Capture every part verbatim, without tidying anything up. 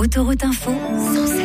Autoroute Info, cent sept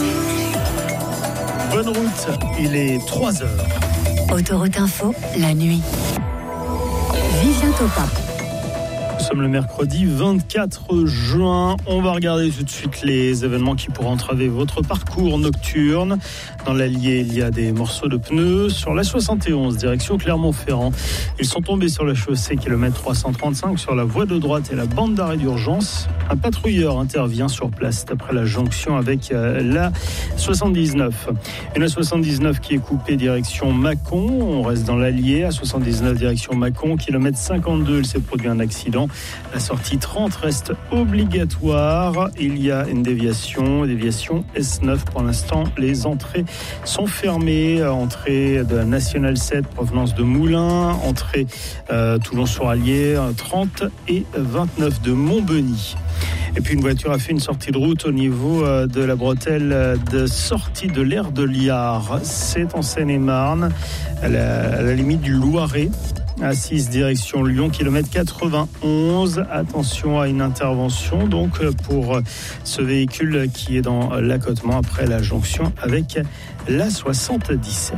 Bonne route, il est trois heures. Autoroute Info, la nuit. Vivien Topa. Nous sommes le mercredi vingt-quatre juin. On va regarder tout de suite les événements qui pourraient entraver votre parcours nocturne. Dans l'Allier, il y a des morceaux de pneus. Sur la soixante et onze, direction Clermont-Ferrand, ils sont tombés sur la chaussée kilomètre trois cent trente-cinq sur la voie de droite et la bande d'arrêt d'urgence. Un patrouilleur intervient sur place après la jonction avec la soixante-dix-neuf. Une A soixante-dix-neuf qui est coupée direction Mâcon. On reste dans l'Allier. A soixante-dix-neuf direction Mâcon, kilomètre cinquante-deux, il s'est produit un accident. La sortie trente reste obligatoire. Il y a une déviation, déviation S neuf. Pour l'instant, les entrées sont fermées. Entrée de la Nationale sept, provenance de Moulins. Entrée euh, Toulon-sur-Allier, trente et vingt-neuf de Montbeny. Et puis une voiture a fait une sortie de route au niveau de la bretelle de sortie de l'aire de Liard. C'est en Seine-et-Marne, à la, à la limite du Loiret. Assise direction Lyon, kilomètre quatre-vingt-onze. Attention à une intervention donc pour ce véhicule qui est dans l'accotement après la jonction avec la soixante-dix-sept.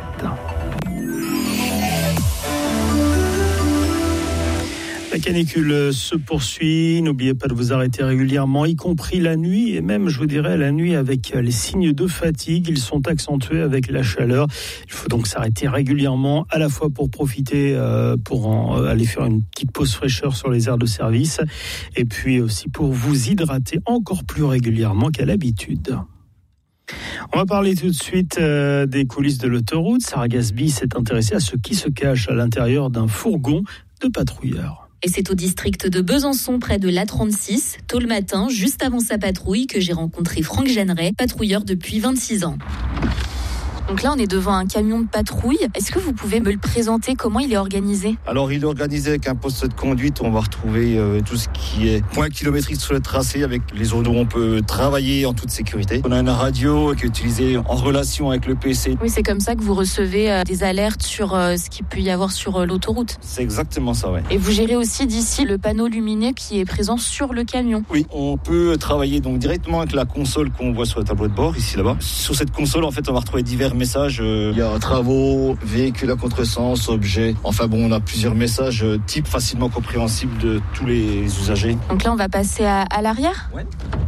La canicule se poursuit, n'oubliez pas de vous arrêter régulièrement, y compris la nuit, et même, je vous dirais, la nuit avec les signes de fatigue. Ils sont accentués avec la chaleur. Il faut donc s'arrêter régulièrement, à la fois pour profiter, euh, pour en, euh, aller faire une petite pause fraîcheur sur les aires de service, et puis aussi pour vous hydrater encore plus régulièrement qu'à l'habitude. On va parler tout de suite euh, des coulisses de l'autoroute. Sarah Gasby s'est intéressée à ce qui se cache à l'intérieur d'un fourgon de patrouilleurs. Et c'est au district de Besançon, près de l'A trente-six, tôt le matin, juste avant sa patrouille, que j'ai rencontré Franck Jeanneret, patrouilleur depuis vingt-six ans. Donc là, on est devant un camion de patrouille. Est-ce que vous pouvez me le présenter? Comment il est organisé? Alors, il est organisé avec un poste de conduite. On va retrouver euh, tout ce qui est point kilométrique sur le tracé, avec les zones où on peut travailler en toute sécurité. On a une radio qui est utilisée en relation avec le P C. Oui, c'est comme ça que vous recevez euh, des alertes sur euh, ce qu'il peut y avoir sur euh, l'autoroute. C'est exactement ça, ouais. Et vous gérez aussi d'ici le panneau lumineux qui est présent sur le camion. Oui, on peut travailler donc directement avec la console qu'on voit sur le tableau de bord, ici, là-bas. Sur cette console, en fait, on va retrouver divers messages. Il y a travaux, véhicules à contresens, objets. Enfin bon, on a plusieurs messages types facilement compréhensibles de tous les usagers. Donc là, on va passer à, à l'arrière. Ouais.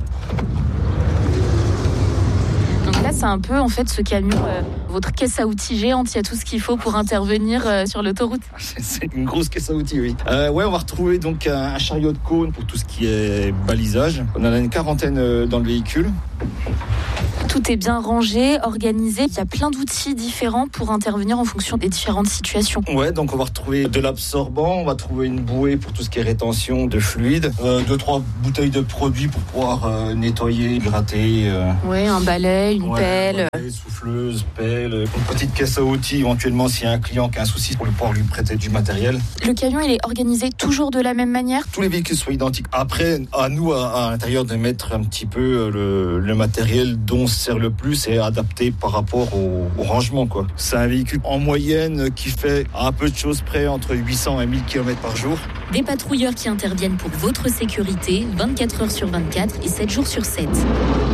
Donc là, c'est un peu, en fait, ce camion, euh, votre caisse à outils géante. Il y a tout ce qu'il faut pour intervenir euh, sur l'autoroute. C'est une grosse caisse à outils, oui. Euh, ouais, on va retrouver donc un, un chariot de cône pour tout ce qui est balisage. On en a une quarantaine dans le véhicule. Tout est bien rangé, organisé. Il y a plein d'outils différents pour intervenir en fonction des différentes situations. Ouais, donc on va retrouver de l'absorbant, on va trouver une bouée pour tout ce qui est rétention de fluide, euh, deux, trois bouteilles de produits pour pouvoir euh, nettoyer, gratter. Euh... Ouais, un balai, une ouais, pelle. Balai, souffleuse, pelle, une petite caisse à outils éventuellement s'il y a un client qui a un souci pour pouvoir lui prêter du matériel. Le camion, il est organisé toujours de la même manière? Tous les véhicules sont identiques. Après, à nous, à, à l'intérieur, de mettre un petit peu le, le matériel dont sert le plus et adapté par rapport au, au rangement, quoi. C'est un véhicule en moyenne qui fait à peu de choses près entre huit cents et mille kilomètres par jour. Des patrouilleurs qui interviennent pour votre sécurité vingt-quatre heures sur vingt-quatre et sept jours sur sept.